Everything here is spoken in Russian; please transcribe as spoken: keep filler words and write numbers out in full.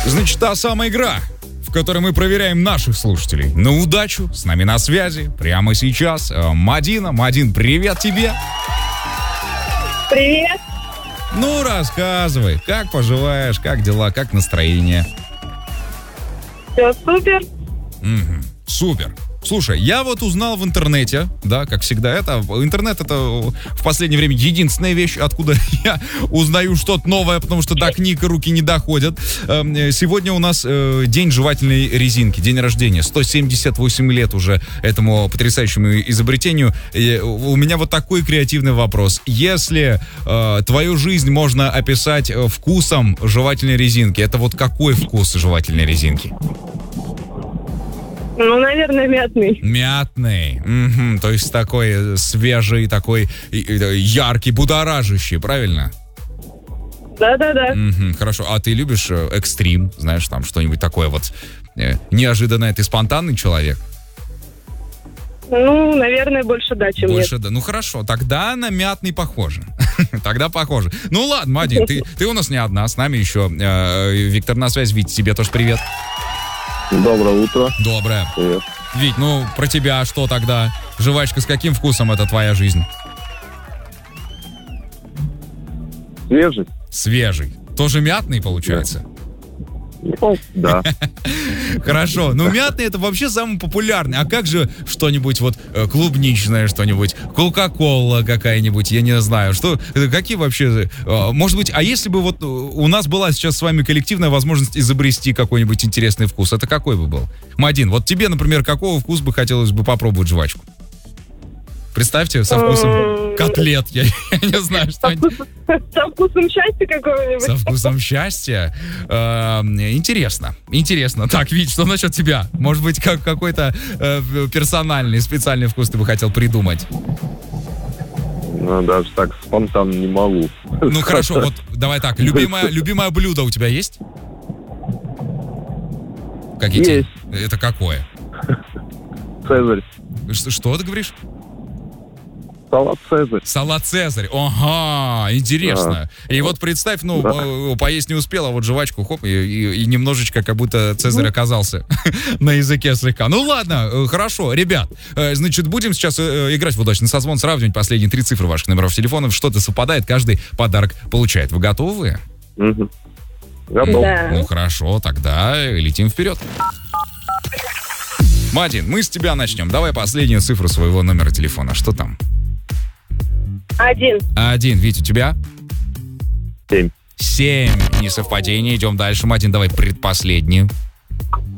Значит, та самая игра, в которой мы проверяем наших слушателей на удачу. С нами на связи прямо сейчас Мадина. Мадин, привет тебе. Привет. Ну, рассказывай, как поживаешь, как дела, как настроение? Все супер. Угу, супер. Слушай, я вот узнал в интернете, да, как всегда, это интернет это в последнее время единственная вещь, откуда я узнаю что-то новое, потому что до книг руки не доходят. Сегодня у нас день жевательной резинки, день рождения, сто семьдесят восемь лет уже этому потрясающему изобретению. И у меня вот такой креативный вопрос. Если э, твою жизнь можно описать вкусом жевательной резинки, это вот какой вкус жевательной резинки? Ну, наверное, мятный. Мятный. Угу. То есть такой свежий, такой яркий, будоражащий, правильно? Да-да-да. Угу. Хорошо. А ты любишь экстрим? Знаешь, там что-нибудь такое вот э, неожиданное? Ты спонтанный человек? Ну, наверное, больше да, чем Больше нет. да. Ну, хорошо. Тогда на мятный похоже. Тогда похоже. Ну, ладно, Мадин, ты, ты у нас не одна. С нами еще э, Виктор на связь. Вить, тебе тоже привет. Доброе утро. Доброе. Привет. Вить, ну, про тебя что тогда? Жвачка, с каким вкусом это твоя жизнь? Свежий? Свежий. Тоже мятный, получается? Ну, да. Хорошо. Ну, мятный это вообще самый популярный. А как же что-нибудь вот э, клубничное, что-нибудь? Кока-кола какая-нибудь, я не знаю. Что, какие вообще... Э, может быть, а если бы вот у нас была сейчас с вами коллективная возможность изобрести какой-нибудь интересный вкус, это какой бы был? Мадин, вот тебе, например, какого вкуса бы хотелось бы попробовать жвачку? Представьте, со вкусом котлет, я, я не знаю, что они... Со вкусом счастья какого-нибудь. Со вкусом счастья? Э, интересно, интересно. Так, Вить, что насчет тебя? Может быть, как какой-то э, персональный, специальный вкус ты бы хотел придумать? Ну, даже так спонтанно не могу. Ну, хорошо, вот давай так. Любимое, любимое блюдо у тебя есть? Какие Есть. Это какое? Цезарь. Что, что ты говоришь? Салат Цезарь. Салат Цезарь. Ага, интересно. Да. И вот представь, ну, да. поесть не успел, а вот жвачку, хоп, и, и, и немножечко как будто Цезарь оказался на языке слегка. Ну ладно, хорошо, ребят, значит, будем сейчас играть в удачный созвон, сравнивать последние три цифры ваших номеров телефонов, что-то совпадает, каждый подарок получает. Вы готовы? Угу. Готов. Да. Ну хорошо, тогда летим вперед. Мадин, мы с тебя начнем. Давай последнюю цифру своего номера телефона. Что там? Один. Один. Вить, у тебя? Семь. Семь. Несовпадение. Идем дальше. Мадин, давай предпоследнюю.